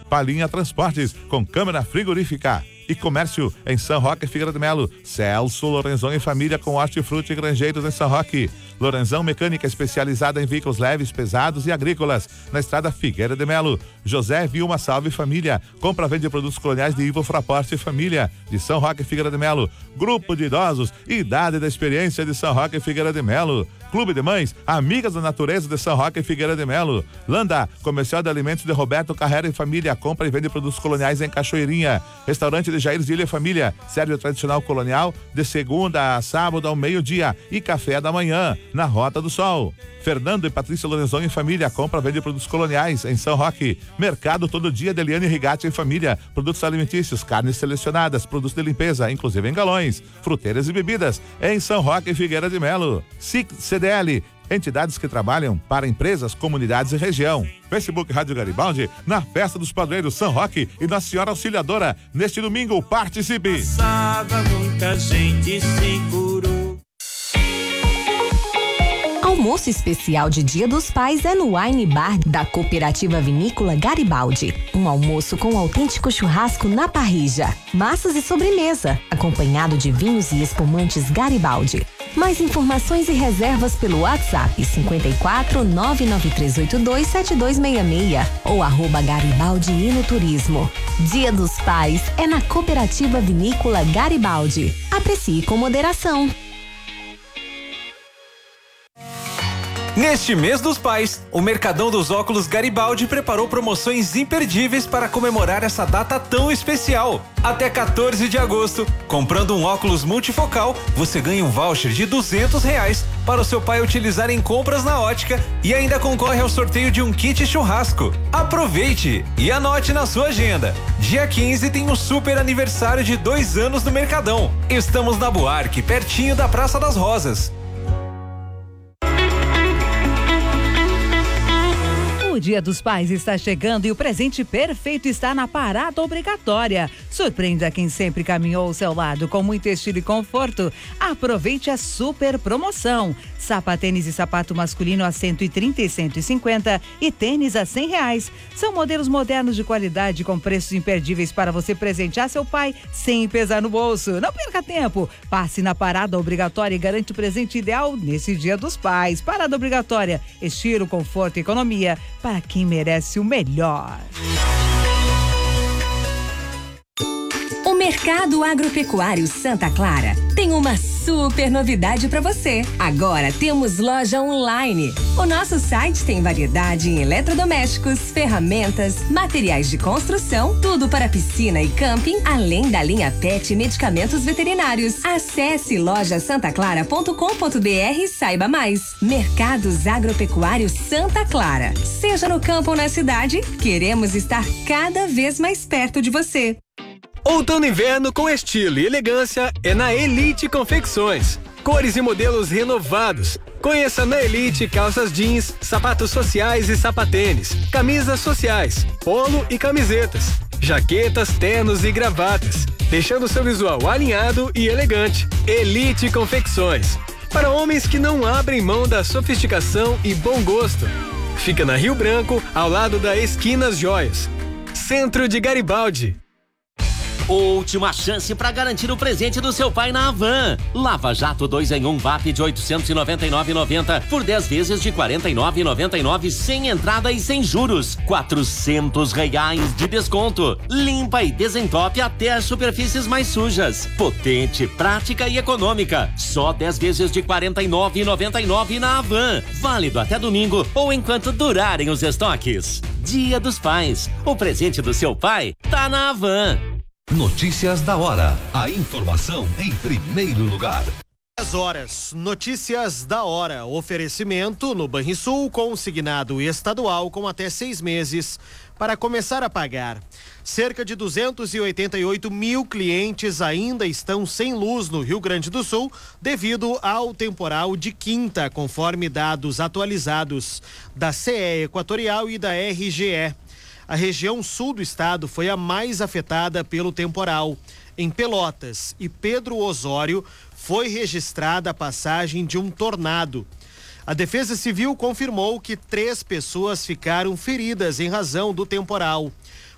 Palinha Transportes, com câmera frigorífica. E comércio em São Roque e Figueira de Melo. Celso Lorenzão e família com hortifruti e granjeiros em São Roque. Lorenzão Mecânica especializada em veículos leves, pesados e agrícolas. Na estrada Figueira de Melo. José Vilma Salve Família. Compra vende produtos coloniais de Ivo Fraporte e Família. De São Roque e Figueira de Melo. Grupo de idosos, idade da experiência de São Roque e Figueira de Melo. Clube de Mães, Amigas da Natureza de São Roque e Figueira de Melo. Landa, Comercial de Alimentos de Roberto Carrera e Família, compra e vende produtos coloniais em Cachoeirinha. Restaurante de Jair Zilha e Família, serve o tradicional colonial de segunda a sábado ao meio-dia e café da manhã, na Rota do Sol. Fernando e Patrícia Lorenzão e Família, compra e vende produtos coloniais em São Roque. Mercado todo dia de Eliane Rigatti e Família, produtos alimentícios, carnes selecionadas, produtos de limpeza, inclusive em galões, fruteiras e bebidas, em São Roque e Figueira de Melo. CDL, entidades que trabalham para empresas, comunidades e região. Facebook Rádio Garibaldi, na Festa dos Padroeiros São Roque e Nossa Senhora Auxiliadora. Neste domingo, participe! Passava, muita gente segurou. Almoço especial de Dia dos Pais é no Wine Bar da Cooperativa Vinícola Garibaldi. Um almoço com autêntico churrasco na parrilla, massas e sobremesa, acompanhado de vinhos e espumantes Garibaldi. Mais informações e reservas pelo WhatsApp 54 99382 7266 ou @Garibaldi Inoturismo. Dia dos Pais é na Cooperativa Vinícola Garibaldi. Aprecie com moderação. Neste mês dos pais, o Mercadão dos Óculos Garibaldi preparou promoções imperdíveis para comemorar essa data tão especial. Até 14 de agosto, comprando um óculos multifocal, você ganha um voucher de R$200 para o seu pai utilizar em compras na ótica e ainda concorre ao sorteio de um kit churrasco. Aproveite e anote na sua agenda. Dia 15 tem o super aniversário de 2 anos do Mercadão. Estamos na Buarque, pertinho da Praça das Rosas. O Dia dos Pais está chegando e o presente perfeito está na Parada Obrigatória. Surpreenda quem sempre caminhou ao seu lado com muito estilo e conforto. Aproveite a super promoção. Sapatênis e sapato masculino a 130 e 150 e tênis a R$100. São modelos modernos de qualidade com preços imperdíveis para você presentear seu pai sem pesar no bolso. Não perca tempo. Passe na Parada Obrigatória e garante o presente ideal nesse Dia dos Pais. Parada Obrigatória. Estilo, conforto e economia para quem merece o melhor. O Mercado Agropecuário Santa Clara tem uma super novidade para você. Agora temos loja online. O nosso site tem variedade em eletrodomésticos, ferramentas, materiais de construção, tudo para piscina e camping, além da linha PET e medicamentos veterinários. Acesse lojasantaclara.com.br e saiba mais. Mercados Agropecuários Santa Clara. Seja no campo ou na cidade, queremos estar cada vez mais perto de você. Outono e inverno com estilo e elegância é na Elite Confecções. Cores e modelos renovados. Conheça na Elite calças jeans, sapatos sociais e sapatênis, camisas sociais, polo e camisetas, jaquetas, ternos e gravatas, deixando seu visual alinhado e elegante. Elite Confecções. Para homens que não abrem mão da sofisticação e bom gosto. Fica na Rio Branco, ao lado da Esquinas Joias. Centro de Garibaldi. Última chance para garantir o presente do seu pai na Havan. Lava Jato 2 em 1 VAP de 899,90 por 10 vezes de 49,99 sem entrada e sem juros. R$400 de desconto. Limpa e desentope até as superfícies mais sujas. Potente, prática e econômica. Só 10 vezes de 49,99 na Havan. Válido até domingo ou enquanto durarem os estoques. Dia dos Pais. O presente do seu pai tá na Havan. Notícias da hora. A informação em primeiro lugar. 10 horas. Notícias da hora. Oferecimento no Banrisul, consignado estadual com até 6 meses para começar a pagar. Cerca de 288 mil clientes ainda estão sem luz no Rio Grande do Sul devido ao temporal de quinta, conforme dados atualizados da CE Equatorial e da RGE. A região sul do estado foi a mais afetada pelo temporal. Em Pelotas e Pedro Osório foi registrada a passagem de um tornado. A Defesa Civil confirmou que 3 pessoas ficaram feridas em razão do temporal.